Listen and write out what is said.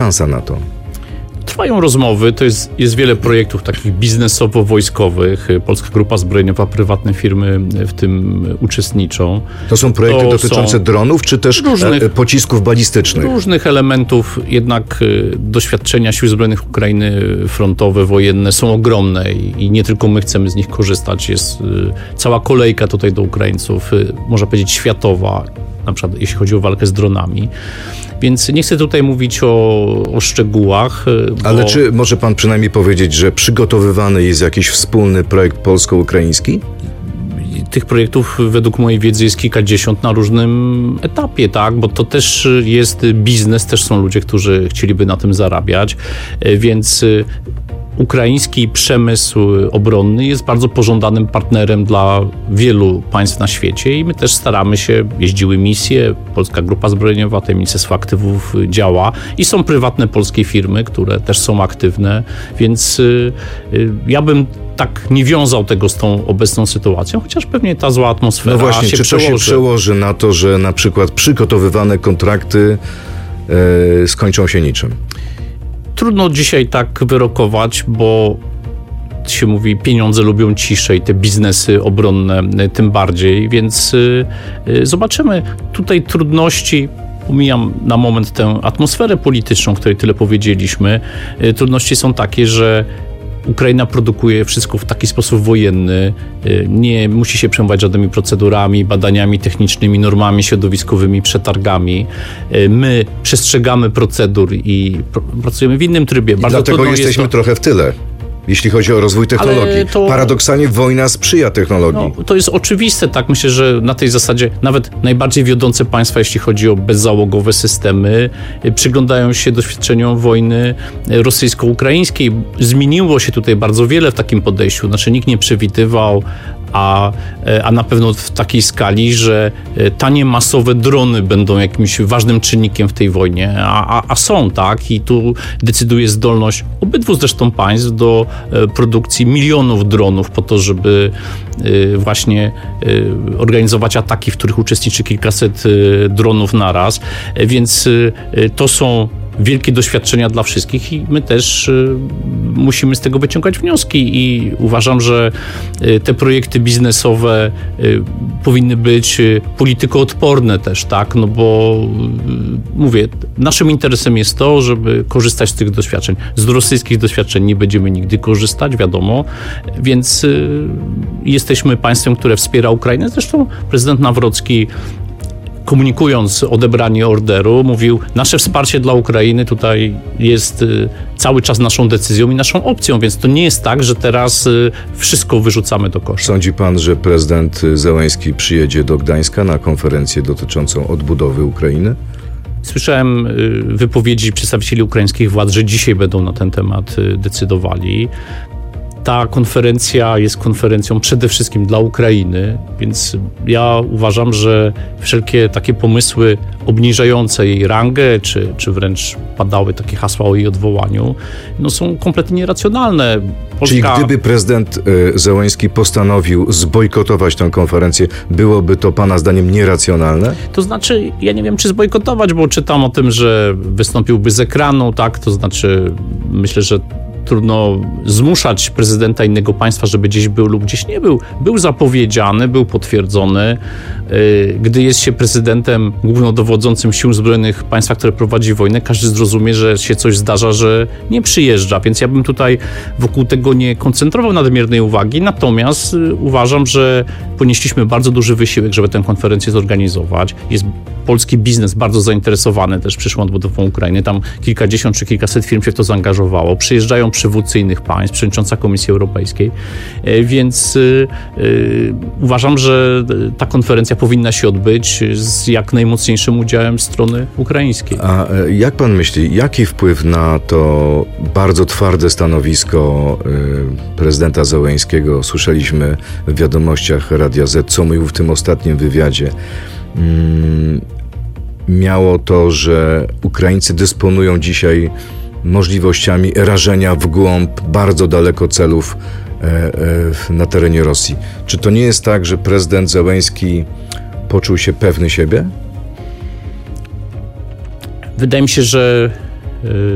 szansa na to? Trwają rozmowy, jest wiele projektów takich biznesowo-wojskowych. Polska Grupa Zbrojeniowa, prywatne firmy w tym uczestniczą. To są projekty dotyczące dronów, czy też pocisków balistycznych? Różnych elementów, jednak doświadczenia Sił Zbrojnych Ukrainy frontowe, wojenne są ogromne i nie tylko my chcemy z nich korzystać. Jest cała kolejka tutaj do Ukraińców, można powiedzieć światowa, na przykład jeśli chodzi o walkę z dronami. Więc nie chcę tutaj mówić o szczegółach. Ale czy może pan przynajmniej powiedzieć, że przygotowywany jest jakiś wspólny projekt polsko-ukraiński? Tych projektów według mojej wiedzy jest kilkadziesiąt na różnym etapie, tak? Bo to też jest biznes, też są ludzie, którzy chcieliby na tym zarabiać, więc ukraiński przemysł obronny jest bardzo pożądanym partnerem dla wielu państw na świecie i my też staramy się, jeździły misje, Polska Grupa Zbrojeniowa, to Ministerstwo Aktywów działa i są prywatne polskie firmy, które też są aktywne, więc ja bym tak nie wiązał tego z tą obecną sytuacją, chociaż pewnie ta zła atmosfera no właśnie, się czy przełoży. to się przełoży na to, że na przykład przygotowywane kontrakty skończą się niczym? Trudno dzisiaj tak wyrokować, bo się mówi, pieniądze lubią ciszę i te biznesy obronne tym bardziej, więc zobaczymy. Tutaj trudności, pomijam na moment tę atmosferę polityczną, o której tyle powiedzieliśmy, trudności są takie, że Ukraina produkuje wszystko w taki sposób wojenny, nie musi się przejmować żadnymi procedurami, badaniami technicznymi, normami środowiskowymi, przetargami. My przestrzegamy procedur i pracujemy w innym trybie. Bardzo dlatego jesteśmy trochę w tyle, jeśli chodzi o rozwój technologii. Paradoksalnie wojna sprzyja technologii. No, to jest oczywiste, tak? Myślę, że na tej zasadzie nawet najbardziej wiodące państwa, jeśli chodzi o bezzałogowe systemy, przyglądają się doświadczeniom wojny rosyjsko-ukraińskiej. Zmieniło się tutaj bardzo wiele w takim podejściu. Znaczy nikt nie przewidywał, a na pewno w takiej skali, że tanie masowe drony będą jakimś ważnym czynnikiem w tej wojnie, a są, tak? I tu decyduje zdolność obydwu zresztą państw do produkcji milionów dronów po to, żeby właśnie organizować ataki, w których uczestniczy kilkaset dronów naraz. Więc to są wielkie doświadczenia dla wszystkich i my też musimy z tego wyciągać wnioski i uważam, że te projekty biznesowe powinny być politykoodporne też, tak? No bo mówię, naszym interesem jest to, żeby korzystać z tych doświadczeń. Z rosyjskich doświadczeń nie będziemy nigdy korzystać, wiadomo, więc jesteśmy państwem, które wspiera Ukrainę. Zresztą prezydent Nawrocki, komunikując odebranie orderu, mówił, nasze wsparcie dla Ukrainy tutaj jest cały czas naszą decyzją i naszą opcją, więc to nie jest tak, że teraz wszystko wyrzucamy do kosza. Sądzi pan, że prezydent Zełenski przyjedzie do Gdańska na konferencję dotyczącą odbudowy Ukrainy? Słyszałem wypowiedzi przedstawicieli ukraińskich władz, że dzisiaj będą na ten temat decydowali. Ta konferencja jest konferencją przede wszystkim dla Ukrainy, więc ja uważam, że wszelkie takie pomysły obniżające jej rangę, czy wręcz padały takie hasła o jej odwołaniu, no są kompletnie nieracjonalne. Czyli gdyby prezydent Zełenski postanowił zbojkotować tę konferencję, byłoby to pana zdaniem nieracjonalne? To znaczy, ja nie wiem, czy zbojkotować, bo czytam o tym, że wystąpiłby z ekranu, tak? To znaczy, myślę, że trudno zmuszać prezydenta innego państwa, żeby gdzieś był lub gdzieś nie był. Był zapowiedziany, był potwierdzony. Gdy jest się prezydentem głównodowodzącym sił zbrojnych państwa, które prowadzi wojnę, każdy zrozumie, że się coś zdarza, że nie przyjeżdża. Więc ja bym tutaj wokół tego nie koncentrował nadmiernej uwagi. Natomiast uważam, że ponieśliśmy bardzo duży wysiłek, żeby tę konferencję zorganizować. Jest polski biznes bardzo zainteresowany też przyszłą odbudową Ukrainy. Tam kilkadziesiąt czy kilkaset firm się w to zaangażowało. Przyjeżdżają przywódcy innych państw, przewodnicząca Komisji Europejskiej. Więc uważam, że ta konferencja powinna się odbyć z jak najmocniejszym udziałem strony ukraińskiej. A jak pan myśli, jaki wpływ na to bardzo twarde stanowisko prezydenta Zełenskiego słyszeliśmy w wiadomościach Radia Z, co mówił w tym ostatnim wywiadzie, miało to, że Ukraińcy dysponują dzisiaj możliwościami rażenia w głąb bardzo daleko celów na terenie Rosji. Czy to nie jest tak, że prezydent Zełenski poczuł się pewny siebie? Wydaje mi się, że